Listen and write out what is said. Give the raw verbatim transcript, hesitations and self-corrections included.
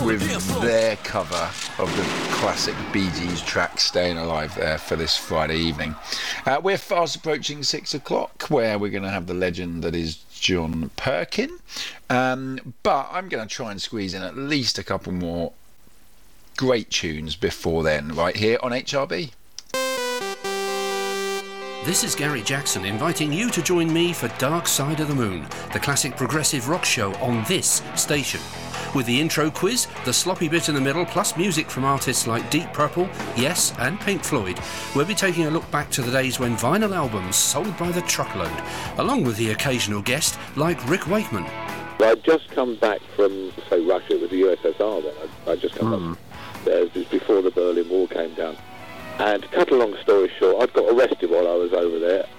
with their cover of the classic Bee Gees track Staying Alive there for this Friday evening. Uh, we're fast approaching six o'clock, where we're going to have the legend that is John Perkin. Um, but I'm going to try and squeeze in at least a couple more great tunes before then, right here on H R B. This is Gary Jackson inviting you to join me for Dark Side of the Moon, the classic progressive rock show on this station. With the intro quiz, the sloppy bit in the middle, plus music from artists like Deep Purple, Yes and Pink Floyd, we'll be taking a look back to the days when vinyl albums sold by the truckload, along with the occasional guest like Rick Wakeman. I'd just come back from, say, Russia with the U S S R then. I'd, I'd just come mm. up there just before the Berlin Wall came down. And to cut a long story short, I'd got arrested while I was over there.